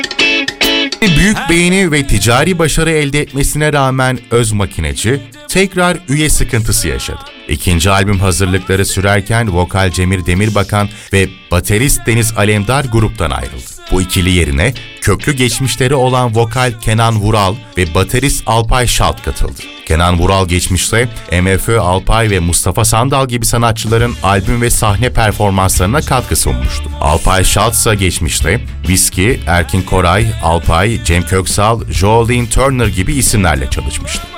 Büyük beğeni ve ticari başarı elde etmesine rağmen Öz Makineci tekrar üye sıkıntısı yaşadı. İkinci albüm hazırlıkları sürerken vokal Cemil Demirbakan ve baterist Deniz Alemdar gruptan ayrıldı. Bu ikili yerine köklü geçmişleri olan vokal Kenan Vural ve baterist Alpay Şalt katıldı. Kenan Vural geçmişte MFÖ, Alpay ve Mustafa Sandal gibi sanatçıların albüm ve sahne performanslarına katkı sunmuştu. Alpay Şalt ise geçmişte Whiskey, Erkin Koray, Alpay, Cem Köksal, Jolene Turner gibi isimlerle çalışmıştı.